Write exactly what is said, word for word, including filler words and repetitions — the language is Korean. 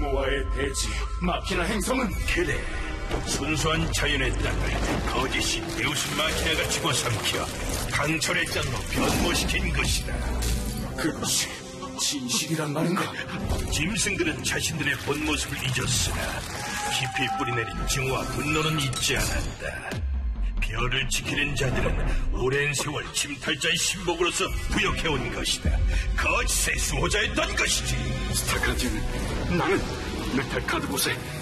모아의 대지 마키나 행성은 그래, 순수한 자연의 땅을 거짓이 데우스 마키나가 집어삼켜 강철의 짱로 변모시킨 것이다. 그것이 진실이란 말인가? 짐승들은 자신들의 본 모습을 잊었으나 깊이 뿌리내린 증오와 분노는 잊지 않았다. 별을 지키는 자들은 오랜 세월 침탈자의 신복으로서 부역해온 것이다. 거짓의 수호자였던 것이지. 스타크라디언은 나는 메탈 카드봇의